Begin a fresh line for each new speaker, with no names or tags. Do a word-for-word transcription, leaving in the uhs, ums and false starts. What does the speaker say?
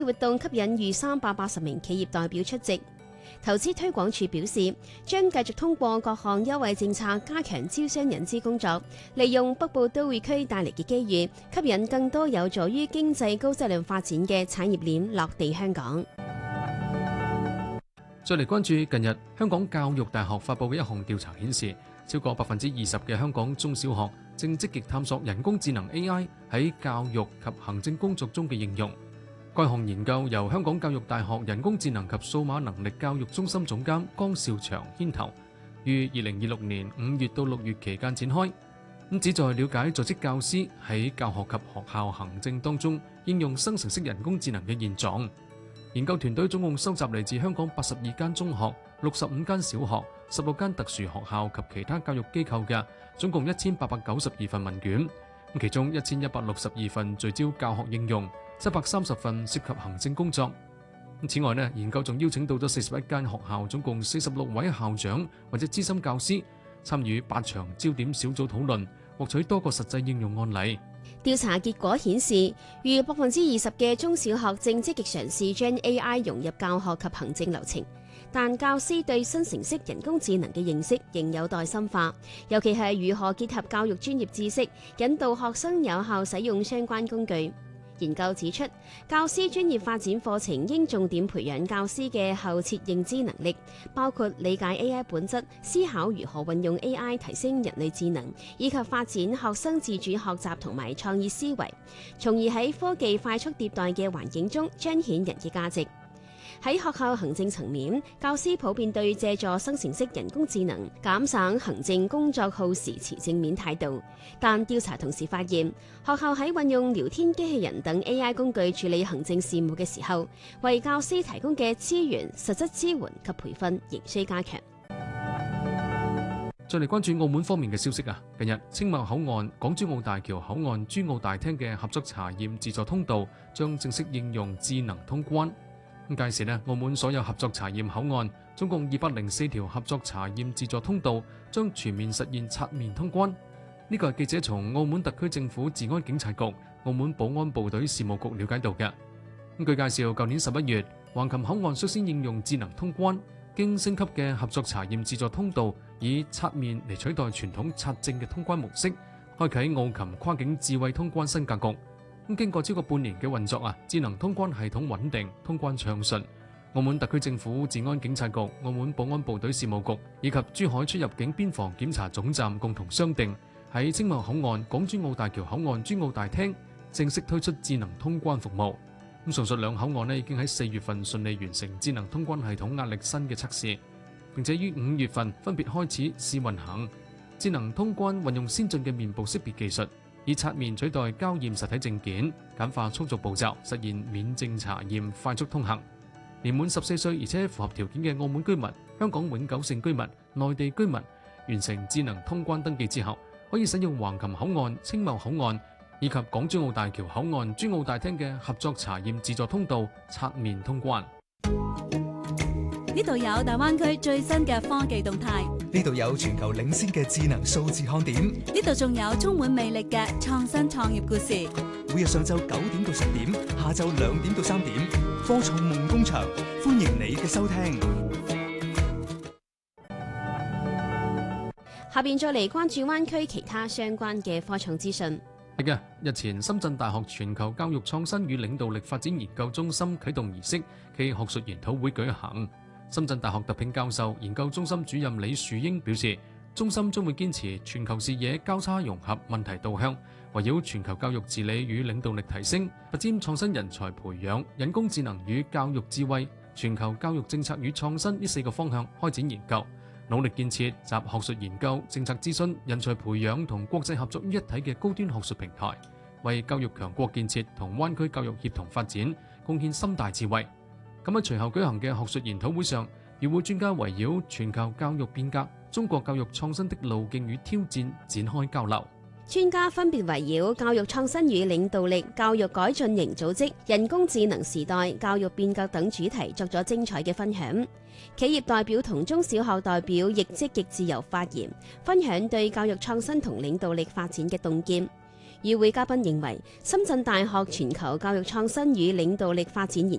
活動吸引逾三百八十名企業代表出席。投資推廣署表示，將繼續通過各項優惠政策，加強招商引資工作，利用北部都會區帶嚟嘅機遇，吸引更多有助於經濟高質量發展嘅產業鏈落地香港。
再嚟關注近日香港教育大學發佈嘅一項調查顯示，超過百分之二十嘅香港中小學正積極探索人工智能 A I 喺教育及行政工作中嘅應用。該項研究由香港教育大學人工智能及數碼能力教育中心總監江兆祥牽頭，於二零二六年五月到六月期間展開，咁旨在了解在職教師喺教學及學校行政當中應用生成式人工智能嘅現狀。研究團隊總共收集嚟自香港八十二間中學、六十五間小學、十六間特殊學校及其他教育機構嘅總共一千八百九十二份問卷，其中一千一百六十二份聚焦教學應用，七百三十份涉及行政工作。此外呢，研究仲邀請到咗四十一間學校，總共四十六位校長或者資深教師參與八場焦點小組討論，獲取多個實際應用案例。
調查結果顯示，逾百分之二十嘅中小學正積極嘗試將 A I 融入教學及行政流程，但教師對生成式人工智能嘅認識仍有待深化，尤其係如何結合教育專業知識，引導學生有效使用相關工具。研究指出，教師專業發展課程應重點培養教師嘅後設認知能力，包括理解 A I 本質、思考如何運用 A I 提升人類智能，以及發展學生自主學習同埋創意思維，從而喺科技快速迭代嘅環境中彰顯人嘅價值。喺學校行政層面，教師普遍對借助生成式人工智能減省行政工作耗時持正面態度，但調查同時發現，學校喺運用聊天機器人等 A I 工具處理行政事務嘅時候，為教師提供嘅資源、實質支援及培訓仍需加強。
再嚟關注澳門方面嘅消息啊！近日青茂口岸、港珠澳大橋口岸、珠澳大廳嘅合作查驗自助通道將正式應用智能通關。咁屆時呢，澳門所有合作查驗口岸總共二百零四條合作查驗自助通道將全面實現刷面通關。呢個係記者從澳門特區政府治安警察局、澳門保安部隊事務局了解到嘅。咁據介紹，舊年十一月，橫琴口岸率先應用智能通關，經升級嘅合作查驗自助通道以刷面嚟取代傳統刷證嘅通關模式，開啟澳琴跨境智慧通關新格局。咁經過超過半年嘅運作啊，智能通關系統穩定，通關暢順。澳門特區政府治安警察局、澳門保安部隊事務局以及珠海出入境邊防檢查總站共同商定，喺青茂口岸、港珠澳大橋口岸、珠澳大廳正式推出智能通關服務。咁上述兩口岸呢已經喺四月份順利完成智能通關系統壓力新嘅測試，並且於五月份分別開始試運行。智能通關運用先進嘅面部識別技術，以刷面取代膠驗實體證件，簡化操作步驟，實現免證查驗快速通行。年滿十四歲而且符合條件嘅澳門居民、香港永久性居民、內地居民，完成智能通關登記之後，可以使用橫琴口岸、青茂口岸以及港珠澳大橋口岸、珠澳大廳嘅合作查驗自助通道刷面通關。
呢度有大灣區最新嘅科技動態，
呢度有全球領先嘅智能數字看點，
呢度仲有充滿魅力嘅創新創業故事。
每日上晝九點到十點，下晝兩點到三點，科創夢工場，歡迎你嘅收聽。
下邊再嚟關注灣區其他相關嘅科創資訊。
係嘅，日前深圳大學全球教育創新與領導力發展研究中心啟動儀式暨學術研討會舉行。深圳大學特聘教授、研究中心主任李樹英表示，中心將會堅持全球視野、交叉融合、問題導向，圍繞全球教育治理與領導力提升、拔尖創新人才培養、人工智能與教育智慧、全球教育政策與創新呢四個方向開展研究，努力建設集學術研究、政策諮詢、人才培養同國際合作於一體嘅高端學術平台，為教育強國建設同灣區教育協同發展貢獻深大智慧。咁喺隨後舉行嘅學術研討會上，與會專家圍繞全球教育變革、中國教育創新的路徑與挑戰展開交流。
專家分別圍繞教育創新與領導力、教育改進型組織、人工智能時代、教育變革等主題作咗精彩嘅分享。企業代表同中小學代表亦積極自由發言，分享對教育創新同領導力發展嘅洞見。 與會嘉賓認為，深圳大學全球教育創新與領導力發展研